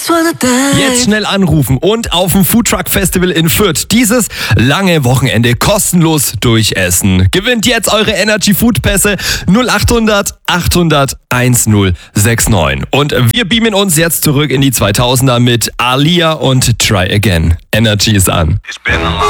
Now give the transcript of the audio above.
Jetzt schnell anrufen und auf dem Foodtruck Festival in Fürth dieses lange Wochenende kostenlos durchessen. Gewinnt jetzt eure Energy Food Pässe 0800 800 1069. Und wir beamen uns jetzt zurück in die 2000er mit Alia und Try Again. Energy ist an. It's been a long